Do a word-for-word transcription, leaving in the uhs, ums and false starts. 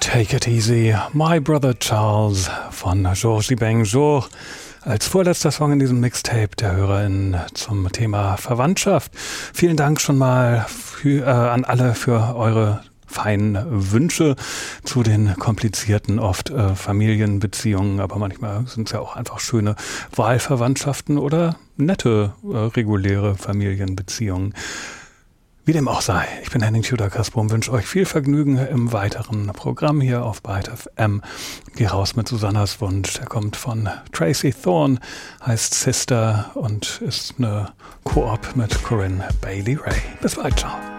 Take It Easy, My Brother Charles von Georges Benjour. Als vorletzter Song in diesem Mixtape der HörerInnen zum Thema Verwandtschaft. Vielen Dank schon mal für, äh, an alle für eure feinen Wünsche zu den komplizierten, oft äh, Familienbeziehungen, aber manchmal sind es ja auch einfach schöne Wahlverwandtschaften oder nette, äh, reguläre Familienbeziehungen. Wie dem auch sei, ich bin Henning Tudor-Kasper und wünsche euch viel Vergnügen im weiteren Programm hier auf Byte F M. Geh raus mit Susannas Wunsch, der kommt von Tracy Thorn, heißt Sister und ist eine Koop mit Corinne Bailey Rae. Bis bald, ciao.